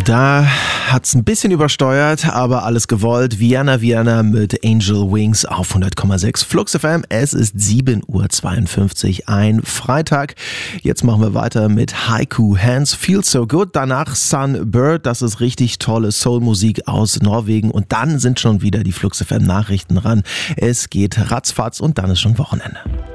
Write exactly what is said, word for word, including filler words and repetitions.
Da hat's ein bisschen übersteuert, aber alles gewollt. Vienna Vienna mit Angel Wings auf hundert Komma sechs Flux F M. Es ist sieben Uhr zweiundfünfzig, ein Freitag. Jetzt machen wir weiter mit Haiku Hands Feel So Good. Danach Sunbird, das ist richtig tolle Soulmusik aus Norwegen. Und dann sind schon wieder die Flux F M Nachrichten ran. Es geht ratzfatz und dann ist schon Wochenende.